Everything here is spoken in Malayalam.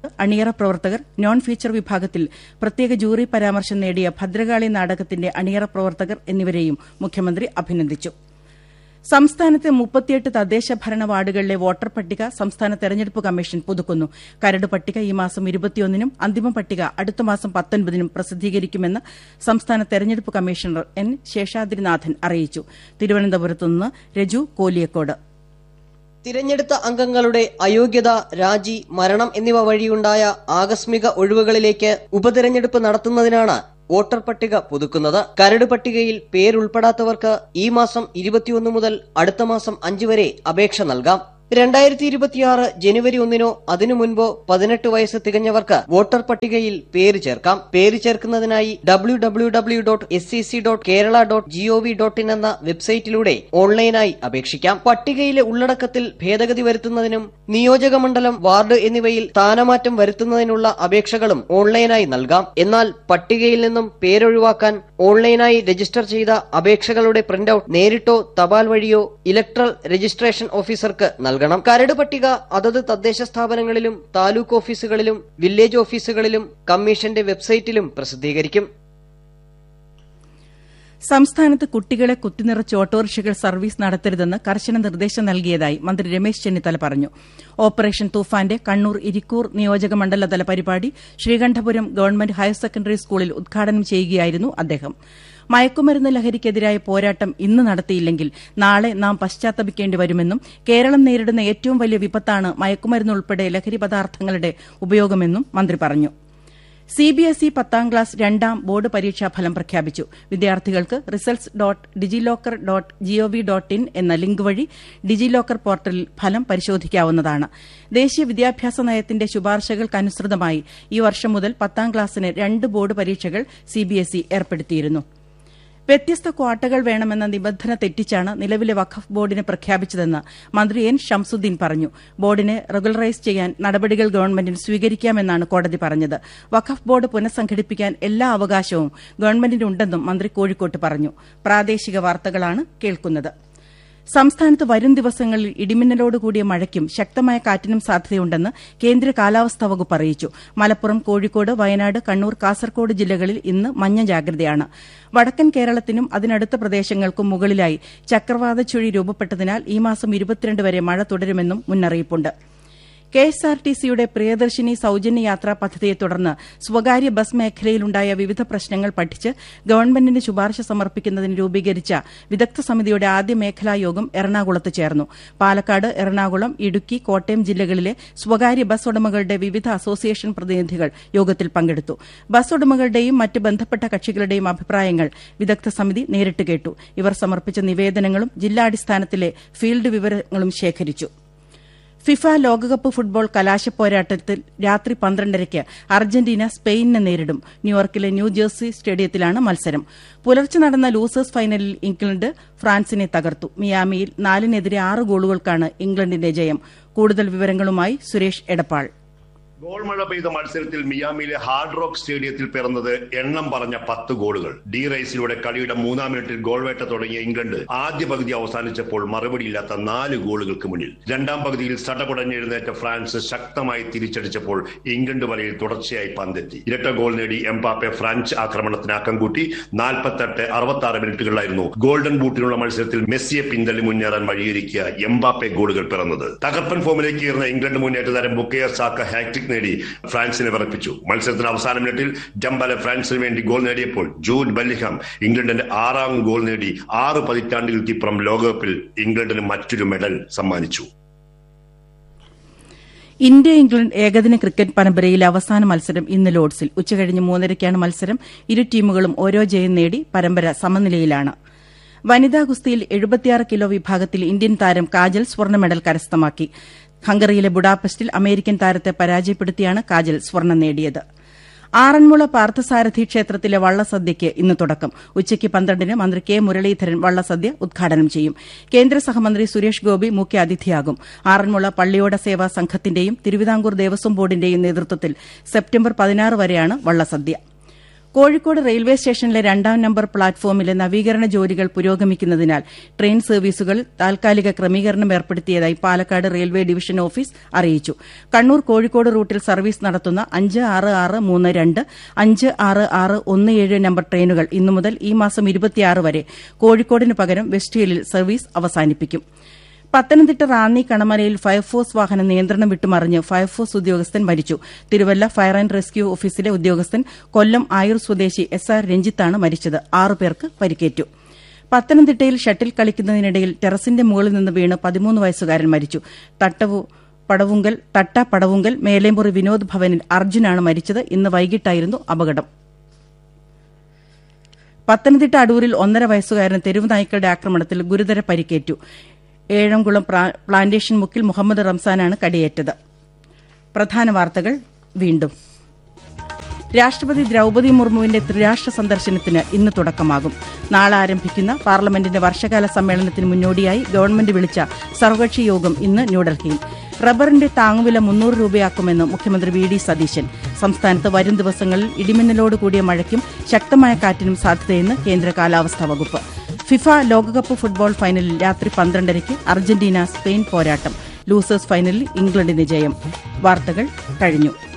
അണിയറ പ്രവർത്തകർ, നോൺ ഫീച്ചർ വിഭാഗത്തിൽ പ്രത്യേക ജൂറി പരാമർശം നേടിയ ഭദ്രകാളി നാടകത്തിന്റെ അണിയറ പ്രവർത്തകർ എന്നിവരെയും മുഖ്യമന്ത്രി അഭിനന്ദിച്ചു. സംസ്ഥാനത്തെ 38 തദ്ദേശ ഭരണ വാർഡുകളിലെ വോട്ടർ പട്ടിക സംസ്ഥാന തെരഞ്ഞെടുപ്പ് കമ്മീഷൻ പുതുക്കുന്നു. കരട് പട്ടിക ഈ മാസം 21-നും അന്തിമ പട്ടിക അടുത്ത മാസം 19-നും പ്രസിദ്ധീകരിക്കുമെന്ന് സംസ്ഥാന തെരഞ്ഞെടുപ്പ് കമ്മീഷണർ എൻ ശേഷാദ്രിനാഥൻ അറിയിച്ചു. തിരുവനന്തപുരത്ത് നിന്ന് രജു കോലിയക്കോട്. തിരഞ്ഞെടുത്ത അംഗങ്ങളുടെ അയോഗ്യത, രാജി, മരണം എന്നിവ വഴിയുണ്ടായ ആകസ്മിക ഒഴിവുകളിലേക്ക് ഉപതെരഞ്ഞെടുപ്പ് നടത്തുന്നതിനാണ് വോട്ടർ പട്ടിക പുതുക്കുന്നത്. കരട് പട്ടികയിൽ പേരുൾപ്പെടാത്തവർക്ക് ഈ മാസം 21 മുതൽ അടുത്ത മാസം 5 വരെ അപേക്ഷ നൽകാം. 2026 ജനുവരി 1-നോ അതിനു മുൻപോ 18 വയസ്സ് തികഞ്ഞവർക്ക് വോട്ടർ പട്ടികയിൽ പേര് ചേർക്കാം. പേര് ചേർക്കുന്നതിനായി www.scc.kerala.gov.in എന്ന വെബ്സൈറ്റിലൂടെ ഓൺലൈനായി അപേക്ഷിക്കാം. പട്ടികയിലെ ഉള്ളടക്കത്തിൽ ഭേദഗതി വരുത്തുന്നതിനും നിയോജക മണ്ഡലം, വാർഡ് എന്നിവയിൽ സ്ഥാനമാറ്റം വരുത്തുന്നതിനുള്ള അപേക്ഷകളും ഓൺലൈനായി നൽകാം. എന്നാൽ പട്ടികയിൽ നിന്നും പേരൊഴിവാക്കാൻ ഓൺലൈനായി രജിസ്റ്റർ ചെയ്ത അപേക്ഷകളുടെ പ്രിന്റൌട്ട് നേരിട്ടോ തപാൽ വഴിയോ ഇലക്ട്രൽ രജിസ്ട്രേഷൻ ഓഫീസർക്ക് നൽകണം. കരട് പട്ടിക അതത് തദ്ദേശ സ്ഥാപനങ്ങളിലും താലൂക്ക് ഓഫീസുകളിലും വില്ലേജ് ഓഫീസുകളിലും കമ്മീഷന്റെ വെബ്സൈറ്റിലും പ്രസിദ്ധീകരിക്കും. സംസ്ഥാനത്ത് കുട്ടികളെ കുത്തിനിറച്ച് ഓട്ടോറിക്ഷകൾ സർവീസ് നടത്തരുതെന്ന് കർശന നിർദ്ദേശം നൽകിയതായി മന്ത്രി രമേശ് ചെന്നിത്തല പറഞ്ഞു. ഓപ്പറേഷൻ തൂഫാന്റെ കണ്ണൂർ ഇരിക്കൂർ നിയോജക മണ്ഡലതല പരിപാടി ശ്രീകണ്ഠപുരം ഗവൺമെന്റ് ഹയർ സെക്കൻഡറി സ്കൂളിൽ ഉദ്ഘാടനം ചെയ്യുകയായിരുന്നു അദ്ദേഹം. മയക്കുമരുന്ന് ലഹരിക്കെതിരായ പോരാട്ടം ഇന്ന് നടത്തിയില്ലെങ്കിൽ നാളെ നാം പശ്ചാത്തപിക്കേണ്ടി വരുമെന്നും കേരളം നേരിടുന്ന ഏറ്റവും വലിയ വിപത്താണ് മയക്കുമരുന്നുൾപ്പെടെ ലഹരി പദാർത്ഥങ്ങളുടെ ഉപയോഗമെന്നും മന്ത്രി പറഞ്ഞു. സിബിഎസ്ഇ 10ാം ക്ലാസ് 2ാം ബോർഡ് പരീക്ഷാഫലം പ്രഖ്യാപിച്ചു. വിദ്യാർത്ഥികൾക്ക് results.digilocker.gov.in എന്ന ലിങ്ക് വഴി ഡിജിലോക്കർ പോർട്ടലിൽ ഫലം പരിശോധിക്കാവുന്നതാണ്. ദേശീയ വിദ്യാഭ്യാസ നയത്തിന്റെ ശുപാർശകൾക്കനുസൃതമായി ഈ വർഷം മുതൽ 10ാം ക്ലാസ്സിന് 2 ബോർഡ് പരീക്ഷകൾ സിബിഎസ്ഇ ഏർപ്പെടുത്തിയിരുന്നു. വ്യത്യസ്ത ക്വാട്ടകൾ വേണമെന്ന നിബന്ധന തെറ്റിച്ചാണ് നിലവിലെ വഖഫ് ബോർഡിനെ പ്രഖ്യാപിച്ചതെന്ന് മന്ത്രി എൻ ഷംസുദ്ദീൻ പറഞ്ഞു. ബോർഡിനെ റെഗുലറൈസ് ചെയ്യാൻ നടപടികൾ ഗവൺമെന്റിന് സ്വീകരിക്കാമെന്നാണ് കോടതി പറഞ്ഞത്. വഖഫ് ബോർഡ് പുനഃസംഘടിപ്പിക്കാൻ എല്ലാ അവകാശവും ഗവൺമെന്റിനുണ്ടെന്നും മന്ത്രി കോഴിക്കോട്ട് പറഞ്ഞു. പ്രാദേശിക വാർത്തകളാണ് കേൾക്കുന്നത്. സംസ്ഥാനത്ത് വരും ദിവസങ്ങളിൽ ഇടിമിന്നലോടുകൂടിയ മഴയ്ക്കും ശക്തമായ കാറ്റിനും സാധ്യതയുണ്ടെന്ന് കേന്ദ്ര കാലാവസ്ഥാ വകുപ്പ് അറിയിച്ചു. മലപ്പുറം, കോഴിക്കോട്, വയനാട്, കണ്ണൂർ, കാസർകോട് ജില്ലകളിൽ ഇന്ന് മഞ്ഞ ജാഗ്രതയാണ്. വടക്കൻ കേരളത്തിനും അതിനടുത്ത പ്രദേശങ്ങൾക്കും മുകളിലായി ചക്രവാത ചുഴി രൂപപ്പെട്ടതിനാൽ ഈ മാസം 22 വരെ മഴ തുടരുമെന്നും മുന്നറിയിപ്പുണ്ട്. കെഎസ്ആർടിസിയുടെ പ്രിയദർശിനി സൌജന്യ യാത്രാ പദ്ധതിയെ തുടർന്ന് സ്വകാര്യ ബസ് മേഖലയിലുണ്ടായ വിവിധ പ്രശ്നങ്ങൾ പഠിച്ച് ഗവൺമെന്റിന് ശുപാർശ സമർപ്പിക്കുന്നതിന് രൂപീകരിച്ച വിദഗ്ധ സമിതിയുടെ ആദ്യ മേഖലാ യോഗം എറണാകുളത്ത് ചേർന്നു. പാലക്കാട്, എറണാകുളം, ഇടുക്കി, കോട്ടയം ജില്ലകളിലെ സ്വകാര്യ ബസ് ഉടമകളുടെ വിവിധ അസോസിയേഷൻ പ്രതിനിധികൾ യോഗത്തിൽ പങ്കെടുത്തു. ബസ് ഉടമകളുടെയും മറ്റ് ബന്ധപ്പെട്ട കക്ഷികളുടെയും അഭിപ്രായങ്ങൾ വിദഗ്ധ സമിതി നേരിട്ട് കേട്ടു. ഇവർ സമർപ്പിച്ച നിവേദനങ്ങളും ജില്ലാടിസ്ഥാനത്തിലെ ഫീൽഡ് വിവരങ്ങളും ശേഖരിച്ചു. ഫിഫ ലോകകപ്പ് ഫുട്ബോൾ കലാശപ്പോരാട്ടത്തിൽ രാത്രി 12:30 അർജന്റീന സ്പെയിനിനെ നേരിടും. ന്യൂയോർക്കിലെ ന്യൂജേഴ്സി സ്റ്റേഡിയത്തിലാണ് മത്സരം. പുലർച്ചെ നടന്ന ലൂസേഴ്സ് ഫൈനലിൽ ഇംഗ്ലണ്ട് ഫ്രാൻസിനെ തകർത്തു. മിയാമിയിൽ 4-നെതിരെ 6 ഗോളുകൾക്കാണ് ഇംഗ്ലണ്ടിന്റെ ജയം. കൂടുതൽ വിവരങ്ങളുമായി സുരേഷ് എടപ്പാൾ. ഗോൾ മഴ പെയ്ത മത്സരത്തിൽ മിയാമിയിലെ ഹാർഡ് റോക്ക് സ്റ്റേഡിയത്തിൽ പിറന്നത് എണ്ണം പറഞ്ഞ 10 ഗോളുകൾ. ഡി റൈസിലൂടെ കളിയുടെ 3-ാം മിനിറ്റിൽ ഗോൾ വേട്ട തുടങ്ങിയ ഇംഗ്ലണ്ട് ആദ്യ പകുതി അവസാനിച്ചപ്പോൾ മറുപടിയില്ലാത്ത 4 ഗോളുകൾക്ക് മുന്നിൽ. 2ാം പകുതിയിൽ സടകുടഞ്ഞെഴുന്നേറ്റ ഫ്രാൻസ് ശക്തമായി തിരിച്ചടിച്ചപ്പോൾ ഇംഗ്ലണ്ട് വലയിൽ തുടർച്ചയായി പന്തെത്തി. ഇരട്ട ഗോൾ നേടി എംബാപ്പെ ഫ്രഞ്ച് ആക്രമണത്തിന് ആക്കം കൂട്ടി. 48-66 മിനിറ്റുകളിലായിരുന്നു ഗോൾഡൻ ബൂട്ടിനുള്ള മത്സരത്തിൽ മെസ്സിയെ പിന്തള്ളി മുന്നേറാൻ വഴിയൊരുക്കിയ എംബാപ്പെ ഗോളുകൾ പിറന്നത്. തകർപ്പൻ ഫോമിലേക്ക് ഉയർന്ന ഇംഗ്ലണ്ട് മുന്നേറ്റ താരം ബുക്കയോ സാക്ക ഹാട്രിക് നേടി ഫ്രാൻസിനെ വിറപ്പിച്ചു. മത്സരത്തിന് അവസാന മിനിറ്റിൽ ഡംബലെ ഫ്രാൻസിന് വേണ്ടി ഗോൾ നേടിയപ്പോൾ ജൂഡ് ബെല്ലിംഗ്ഹാം ഇംഗ്ലണ്ടിന്റെ 6ാം ഗോൾ നേടി 6 പതിറ്റാണ്ടുകൾക്കിപ്പുറം ലോകകപ്പിൽ ഇംഗ്ലണ്ടിന് മറ്റൊരു മെഡൽ സമ്മാനിച്ചു. ഇന്ത്യ ഇംഗ്ലണ്ട് ഏകദിന ക്രിക്കറ്റ് പരമ്പരയിലെ അവസാന മത്സരം ഇന്ന് ലോർഡ്സിൽ. ഉച്ചകഴിഞ്ഞ് 3:30-ക്കാണ് മത്സരം. ഇരു ടീമുകളും ഓരോ ജയം നേടി പരമ്പര സമനിലയിലാണ്. വനിതാ ഗുസ്തിയിൽ 76 കിലോ വിഭാഗത്തിൽ ഇന്ത്യൻ താരം കാജൽ സ്വർണ്ണ മെഡൽ കരസ്ഥമാക്കി. ഹംഗറിയിലെ ബുഡാപെസ്റ്റിൽ അമേരിക്കൻ താരത്തെ പരാജയപ്പെടുത്തിയാണ് കാജൽ സ്വർണ്ണം നേടിയത്. ആറന്മുള പാർത്ഥസാരഥി ക്ഷേത്രത്തിലെ വള്ളസദ്യയ്ക്ക് ഇന്ന് തുടക്കം. ഉച്ചയ്ക്ക് 12-ന് മന്ത്രി കെ മുരളീധരൻ വള്ളസദ്യ ഉദ്ഘാടനം ചെയ്യും. കേന്ദ്ര സഹമന്ത്രി സുരേഷ് ഗോപി മുഖ്യാതിഥിയാകും. ആറന്മുള പള്ളിയോട സേവാ സംഘത്തിന്റെയും തിരുവിതാംകൂർ ദേവസ്വം ബോർഡിന്റെയും നേതൃത്വത്തിൽ സെപ്റ്റംബർ 16 വരെയാണ് വള്ളസദ്യ. കോഴിക്കോട് റെയിൽവേ സ്റ്റേഷനിലെ 2ാം നമ്പർ പ്ലാറ്റ്ഫോമിലെ നവീകരണ ജോലികൾ പുരോഗമിക്കുന്നതിനാൽ ട്രെയിൻ സർവീസുകൾ താൽക്കാലിക ക്രമീകരണം ഏർപ്പെടുത്തിയതായി പാലക്കാട് റെയിൽവേ ഡിവിഷൻ ഓഫീസ് അറിയിച്ചു. കണ്ണൂർ കോഴിക്കോട് റൂട്ടിൽ സർവീസ് നടത്തുന്ന 56632, 56617 നമ്പർ ട്രെയിനുകൾ ഇന്നു മുതൽ ഈ മാസം 26 വരെ കോഴിക്കോടിന് പകരം വെസ്റ്റ് ഹില്ലിൽ സർവീസ് അവസാനിപ്പിക്കും. പത്തനംതിട്ട റാന്നി കണമലയിൽ ഫയർഫോഴ്സ് വാഹനം നിയന്ത്രണം വിട്ടുമറിഞ്ഞ് ഫയർഫോഴ്സ് ഉദ്യോഗസ്ഥൻ മരിച്ചു. തിരുവല്ല ഫയർ ആന്റ് റെസ്ക്യൂ ഓഫീസിലെ ഉദ്യോഗസ്ഥൻ കൊല്ലം ആയൂർ സ്വദേശി SR രഞ്ജിത്താണ് മരിച്ചത്. 6 പേർക്ക് പരിക്കേറ്റു. പത്തനംതിട്ടയിൽ ഷട്ടിൽ കളിക്കുന്നതിനിടയിൽ ടെറസിന്റെ മുകളിൽ നിന്ന് വീണ് 13 വയസ്സുകാരൻ മരിച്ചു. തട്ട പടവുങ്കൽ മേലേമുറി വിനോദ് ഭവനിൽ അർജുനാണ് മരിച്ചത്. ഇന്ന് വൈകിട്ടായിരുന്നു അപകടം. പത്തനംതിട്ട അടൂരിൽ 1.5 വയസ്സുകാരന് തെരുവ് നായ്ക്കളുടെ ആക്രമണത്തിൽ ഗുരുതര പരിക്കേറ്റു. ഏഴംകുളം പ്ലാന്റേഷൻ മുക്കിൽ മുഹമ്മദ് റംസാനാണ് കടിയേറ്റത്. പ്രധാന വാർത്തകൾ വീണ്ടും. രാഷ്ട്രപതി ദ്രൌപദി മുർമുവിന്റെ ത്രിരാഷ്ട്ര സന്ദർശനത്തിന് ഇന്ന് തുടക്കമാകും. നാളെ ആരംഭിക്കുന്ന പാർലമെന്റിന്റെ വർഷകാല സമ്മേളനത്തിന് മുന്നോടിയായി ഗവൺമെന്റ് വിളിച്ച സർവകക്ഷി യോഗം ഇന്ന് ന്യൂഡൽഹിയിൽ. റബ്ബറിന്റെ താങ്ങുവില 300 രൂപയാക്കുമെന്ന് മുഖ്യമന്ത്രി VD സതീശൻ. സംസ്ഥാനത്ത് വരും ദിവസങ്ങളിൽ ഇടിമിന്നലോട് കൂടിയ മഴയ്ക്കും ശക്തമായ കാറ്റിനും സാധ്യതയെന്ന് കേന്ദ്ര കാലാവസ്ഥാ വകുപ്പ്. ഫിഫ ലോകകപ്പ് ഫുട്ബോൾ ഫൈനലിൽ രാത്രി 12:30 അർജന്റീന സ്പെയിൻ പോരാട്ടം. ലൂസേഴ്സ് ഫൈനലിൽ ഇംഗ്ലണ്ടിന് ജയം. വാർത്തകൾ കഴിഞ്ഞു.